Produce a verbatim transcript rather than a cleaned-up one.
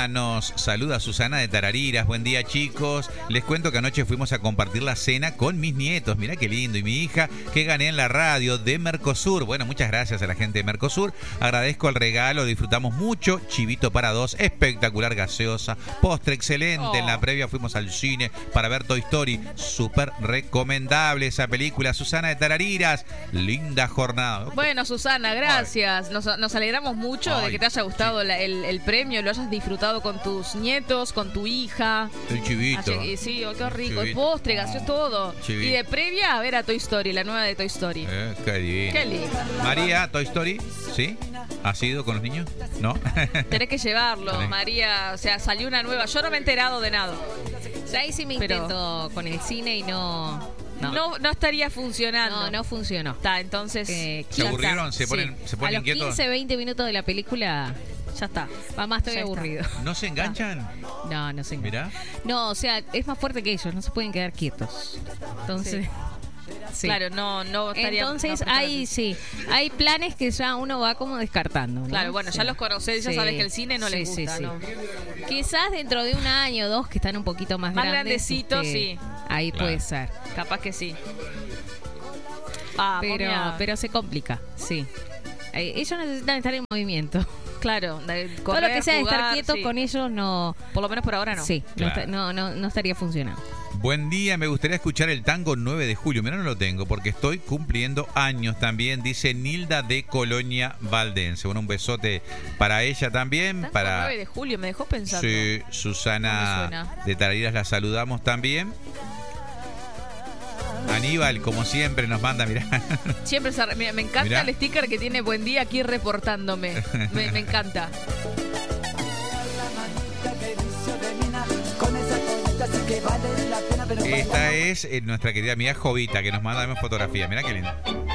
día nos saluda Susana de Tarariras. Buen día, chicos. Les cuento que anoche fuimos a compartir la cena con mis nietos. Mirá qué lindo. Y mi hija que gané en la radio de Mercosur. Bueno, muchas gracias a la gente de Mercosur. Agradezco el regalo, disfrutamos mucho. Chivito para dos, espectacular gaseosa. Postre excelente. Oh. En la previa fuimos al cine para ver Toy Story. Súper recomendable esa película. Susana de Tarariras. Linda jornada. Bueno, Susana, gracias. Nos, nos alegramos mucho Ay, de que te haya gustado sí. la, el, el premio, lo hayas disfrutado con tus nietos, con tu hija. El chivito. Ay, sí, oh, qué rico. El postre, gaseoso, todo. Chivito. Y de previa a ver a Toy Story, la nueva de Toy Story. Eh, qué divino. Qué lindo. María, Toy Story, ¿sí? ¿Has ido con los niños? ¿No? Tenés que llevarlo, Tenés. María. O sea, salió una nueva. Yo no me he enterado de nada. Ya hice mi Pero... intento con el cine y no... No. no, no estaría funcionando. No, no funcionó. Está, entonces... Eh, ¿Se aburrieron? ¿Se ponen, sí. ¿se ponen A los inquietos? quince, veinte minutos de la película... Ya está. Mamá, estoy ya aburrido. Está. ¿No se enganchan? No, no se enganchan. ¿Mirá? No, o sea, es más fuerte que ellos. No se pueden quedar quietos. Entonces... Sí. Sí. Claro, no, no estaría... Entonces no hay, sí, hay planes que ya uno va como descartando, ¿no? Claro, bueno, sí. ya los conocés, ya sí. sabes que el cine no sí, les gusta, sí, sí. ¿no? Quizás dentro de un año o dos que están un poquito más, más grandes. grandecitos, este, sí. Ahí claro. puede ser. Capaz que sí. Ah, pero, pero se complica, sí. Eh, ellos necesitan estar en movimiento. Claro, de correr, todo lo que sea jugar, de estar quietos sí. con ellos no... Por lo menos por ahora no. Sí, claro. no, no, no estaría funcionando. Buen día, me gustaría escuchar el tango nueve de julio. Mira, no lo tengo porque estoy cumpliendo años también, dice Nilda de Colonia Valdense. Bueno, un besote para ella también. Tango para nueve de julio, me dejó pensando. Sí, Susana no de Tarariras la saludamos también. Aníbal, como siempre, nos manda, mirá. Siempre se, me, me encanta mirá. El sticker que tiene buen día aquí reportándome. Me, me encanta. Esta es eh, nuestra querida amiga Jovita, que nos manda una fotografía. Mirá qué linda.